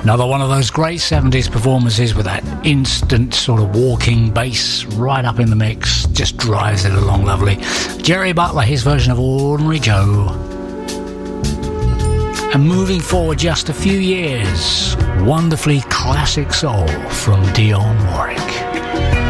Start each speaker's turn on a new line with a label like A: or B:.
A: Another one of those great 70s performances with that instant sort of walking bass right up in the mix. Just drives it along lovely. Jerry Butler, his version of Ordinary Joe. And moving forward just a few years, wonderfully classic soul from Dionne Warwick.